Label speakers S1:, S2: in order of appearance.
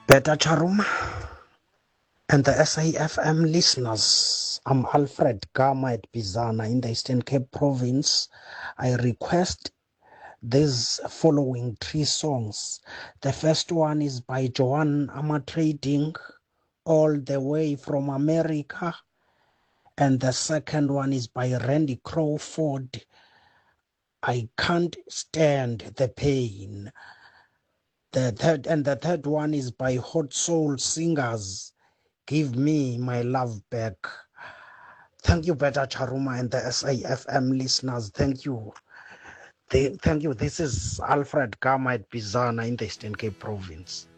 S1: Beta Charuma and the SAFM listeners. I'm Alfred Gama at Bizana in the Eastern Cape Province. I request these following three songs. The first one is by Joanne Amatrading, all the way from America. And the second one is by Randy Crawford, I Can't Stand the Pain. The third one is by Hot Soul Singers, Give Me My Love Back. Thank you, Beta Charuma and the SAFM listeners. Thank you. Thank you. This is Alfred Gama at Bizana in the Eastern Cape Province.